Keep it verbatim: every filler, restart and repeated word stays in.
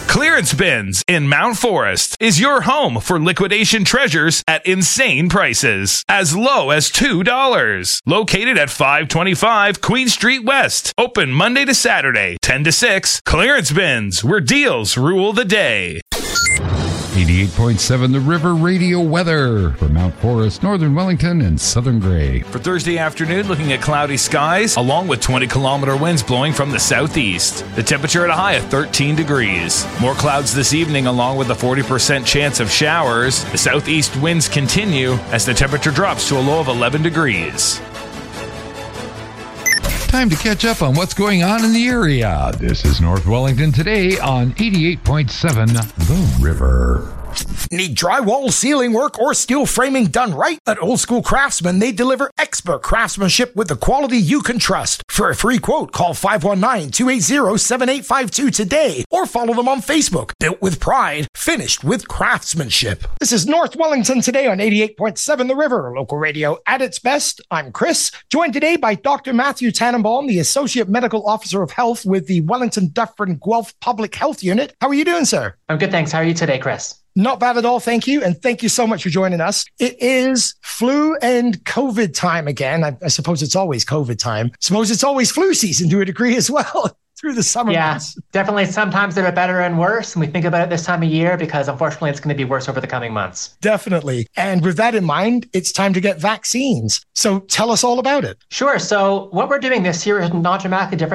Clearance Bins in Mount Forest is your home for liquidation treasures at insane prices, as low as two dollars. Located at five twenty-five Queen Street West. Open Monday to Saturday, ten to six. Clearance Bins, where deals rule the day. eighty-eight point seven The River Radio weather for Mount Forest, Northern Wellington, and Southern Grey. For Thursday afternoon, looking at cloudy skies, along with twenty kilometer winds blowing from the southeast. The temperature at a high of thirteen degrees. More clouds this evening, along with a forty percent chance of showers. The southeast winds continue as the temperature drops to a low of eleven degrees. Time to catch up on what's going on in the area. This is North Wellington today on eighty-eight point seven The River. Need drywall, ceiling work, or steel framing done right? At Old School Craftsman, they deliver expert craftsmanship with the quality you can trust. For a free quote, call five one nine, two eight zero, seven eight five two today or follow them on Facebook. Built with pride, finished with craftsmanship. This is North Wellington today on eighty-eight point seven The River, local radio at its best. I'm Chris, joined today by Doctor Matthew Tannenbaum, the Associate Medical Officer of Health with the Wellington Dufferin Guelph Public Health Unit. How are you doing, sir? I'm good, thanks. How are you today, Chris? Not bad at all, thank you. And thank you so much for joining us. It is flu and COVID time again. I, I suppose it's always COVID time. I suppose it's always flu season to a degree as well through the summer yeah, months. Definitely. Sometimes they're better and worse. And we think about it this time of year because unfortunately it's going to be worse over the coming months. Definitely. And with that in mind, it's time to get vaccines. So tell us all about it. Sure. So what we're doing this year is not dramatically different